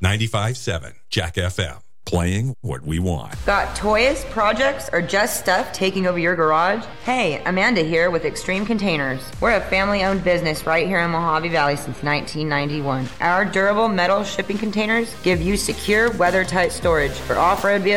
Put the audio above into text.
95.7 Jack FM. Playing what we want. Got toys, projects, or just stuff taking over your garage? Hey, Amanda here with Extreme Containers. We're a family-owned business right here in Mojave Valley since 1991. Our durable metal shipping containers give you secure, weather-tight storage for off-road vehicles